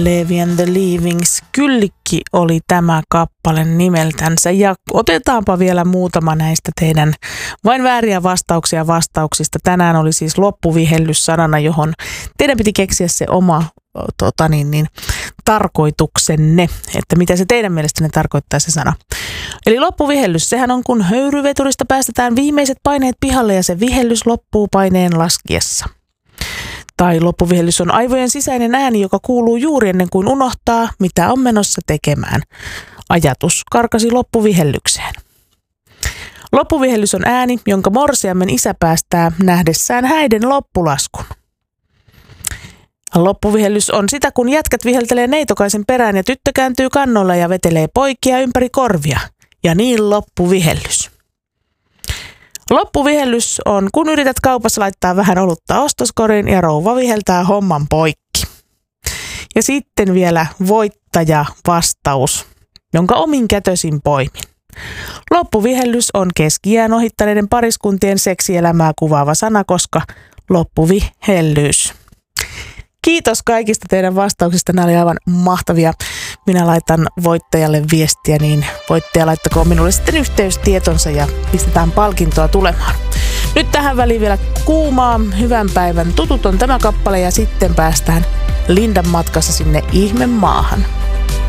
Levi and the Leavings, Kyllikki oli tämä kappale nimeltänsä. Ja otetaanpa vielä muutama näistä teidän vain vääriä vastauksia vastauksista. Tänään oli siis loppuvihellys sanana, johon teidän piti keksiä se oma tarkoituksenne, että mitä se teidän mielestänne tarkoittaa se sana. Eli loppuvihellys, sehän on kun höyryveturista päästetään viimeiset paineet pihalle ja se vihellys loppuu paineen laskiessa. Tai loppuvihellys on aivojen sisäinen ääni, joka kuuluu juuri ennen kuin unohtaa, mitä on menossa tekemään. Ajatus karkasi loppuvihellykseen. Loppuvihellys on ääni, jonka morsiammen isä päästää nähdessään häiden loppulaskun. Loppuvihellys on sitä, kun jätkät viheltelee neitokaisen perään ja tyttö kääntyy kannolla ja vetelee poikia ympäri korvia. Ja niin loppuvihellys. Loppuvihellys on, kun yrität kaupassa laittaa vähän olutta ostoskoriin ja rouva viheltää homman poikki. Ja sitten vielä voittaja-vastaus, jonka omin kätösin poimin. Loppuvihellys on keski-iän ohittaneiden pariskuntien seksielämää kuvaava sana, koska loppuvihellys. Kiitos kaikista teidän vastauksista. Nämä oli aivan mahtavia. Minä laitan voittajalle viestiä, niin voittaja laittakoon minulle sitten yhteystietonsa ja pistetään palkintoa tulemaan. Nyt tähän väliin vielä kuumaa, hyvän päivän. Tutut on tämä kappale ja sitten päästään Lindan matkassa sinne ihmemaahan.